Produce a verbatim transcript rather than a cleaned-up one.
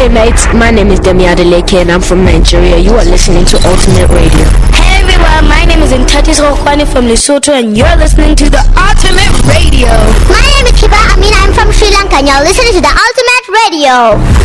Hey mates, my name is Demi Adeleke and I'm from Nigeria. You are listening to Ultimate Radio. Hey everyone, my name is Ntatis Rokwani from Lesotho and you're listening to the Ultimate Radio. My name is Kiba Amina, I'm from Sri Lanka and you're listening to the Ultimate Radio.